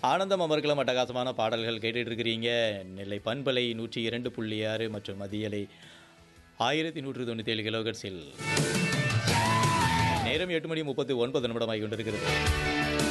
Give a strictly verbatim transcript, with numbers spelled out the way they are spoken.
ஆனந்தம் அமர்கலம் அட்டகாசமான பாடல்கள் கேட்டுட்டு இருக்கிறீங்க. நெல்லை பண்பலை நூற்றி இரண்டு புள்ளி ஆறு மற்றும் மதியலை ஆயிரத்தி நூற்று தொண்ணூற்றி ஏழு கிலோகட்ஸில் நேரம் எட்டு மணி முப்பத்தி ஒன்பது நிமிடமாகி கொண்டிருக்கிறது.